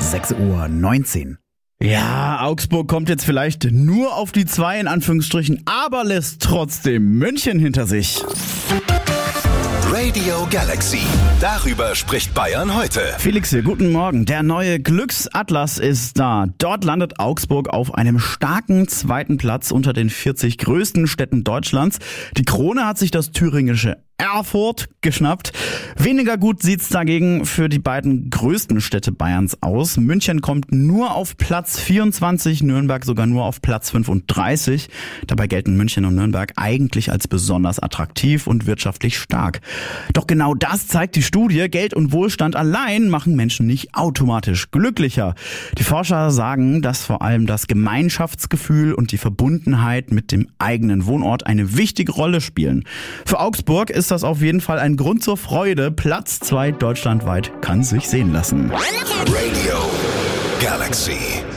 6:19 Uhr. Ja, Augsburg kommt jetzt vielleicht nur auf die 2 in Anführungsstrichen, aber lässt trotzdem München hinter sich. Radio Galaxy. Darüber spricht Bayern heute. Felix hier, guten Morgen. Der neue Glücksatlas ist da. Dort landet Augsburg auf einem starken 2. Platz unter den 40 größten Städten Deutschlands. Die Krone hat sich das thüringische Erfurt geschnappt. Weniger gut sieht's dagegen für die beiden größten Städte Bayerns aus. München kommt nur auf Platz 24, Nürnberg sogar nur auf Platz 35. Dabei gelten München und Nürnberg eigentlich als besonders attraktiv und wirtschaftlich stark. Doch genau das zeigt die Studie. Geld und Wohlstand allein machen Menschen nicht automatisch glücklicher. Die Forscher sagen, dass vor allem das Gemeinschaftsgefühl und die Verbundenheit mit dem eigenen Wohnort eine wichtige Rolle spielen. Für Augsburg ist das auf jeden Fall ein Grund zur Freude. Platz 2 deutschlandweit kann sich sehen lassen. Radio Galaxy.